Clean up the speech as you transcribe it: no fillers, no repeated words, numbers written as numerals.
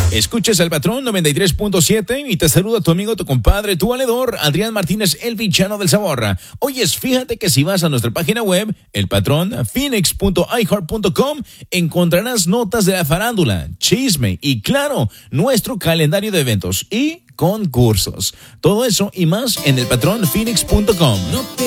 Escuchas al Patrón 93.7 y te saluda tu amigo, tu compadre, tu valedor, Adrián Martínez, el Villano del Sabor. Oyes, fíjate que si vas a nuestra página web, elpatronphoenix.iheart.com, encontrarás notas de la farándula, chisme y, claro, nuestro calendario de eventos y concursos. Todo eso y más en elpatronphoenix.com.